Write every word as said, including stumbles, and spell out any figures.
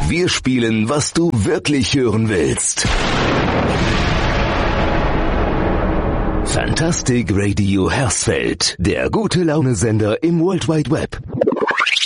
Wir spielen, was du wirklich hören willst. Fantastic Radio Hersfeld, der gute Laune-Sender im World Wide Web.